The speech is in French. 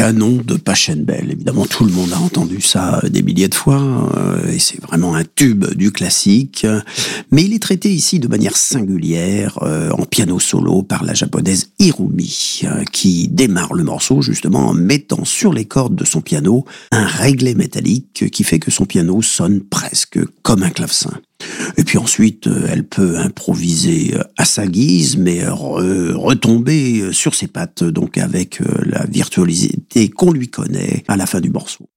canon de Pachelbel. Évidemment, tout le monde a entendu ça des milliers de fois, et c'est vraiment un tube du classique. Mais il est traité ici de manière singulière, en piano solo, par la japonaise Hirumi, qui démarre le morceau justement en mettant sur les cordes de son piano un réglé métallique qui fait que son piano sonne presque comme un clavecin. Et puis ensuite, elle peut improviser à sa guise, mais retomber sur ses pattes, donc avec la virtuosité qu'on lui connaît à la fin du morceau.